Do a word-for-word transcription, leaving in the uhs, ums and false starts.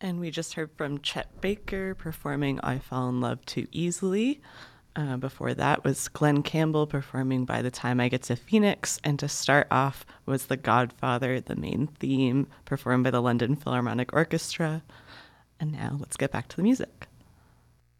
And we just heard from Chet Baker performing I Fall in Love Too Easily. Uh, before that was Glenn Campbell performing By the Time I Get to Phoenix. And to start off was The Godfather, the main theme, performed by the London Philharmonic Orchestra. And now let's get back to the music.